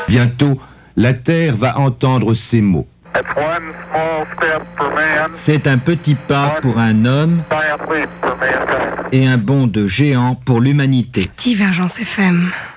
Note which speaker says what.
Speaker 1: Bientôt, la Terre va entendre ces mots.
Speaker 2: C'est un petit pas pour un homme et un bond de géant pour l'humanité.
Speaker 3: Divergence FM.